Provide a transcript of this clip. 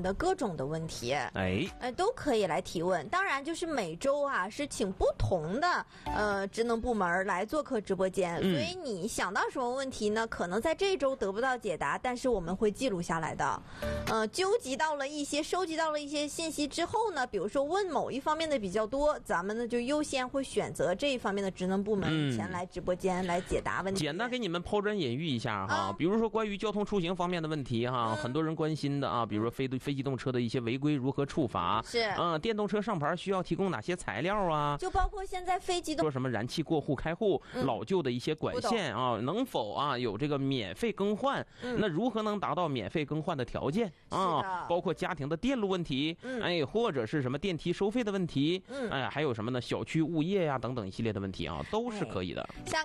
的各种的问题， 都可以来提问。当然，就是每周啊是请不同的职能部门来做客直播间，所以你想到什么问题呢？可能在这一周得不到解答，但是我们会记录下来的。收集到了一些信息之后呢，比如说问某一方面的比较多，咱们呢就优先会选择这一方面的职能部门前来直播间来解答问题。 简单给你们抛砖引玉一下哈，比如说关于交通出行方面的问题哈，很多人关心的啊，比如说非机动车的一些违规如何处罚？ 是电动车上牌需要提供哪些材料啊？ 就包括现在非机动说什么燃气过户开户，老旧的一些管线啊，能否啊有这个免费更换？那如何能达到免费更换的条件啊？包括家庭的电路问题，或者是什么电梯收费的问题，还有什么呢？小区物业呀等等一系列的问题啊，都是可以的。